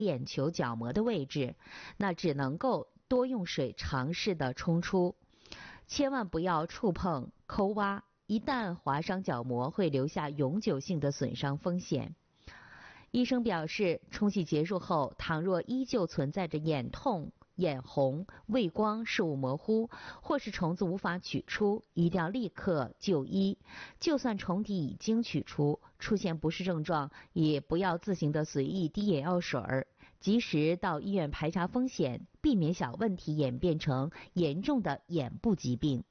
眼球角膜的位置，那只能够多用水尝试的冲出，千万不要触碰、抠挖，一旦划伤角膜，会留下永久性的损伤风险。医生表示，冲洗结束后，倘若依旧存在着眼痛、眼红、畏光、视物模糊，或是虫子无法取出，一定要立刻就医。就算虫体已经取出，出现不适症状，也不要自行的随意滴眼药水，及时到医院排查风险，避免小问题演变成严重的眼部疾病。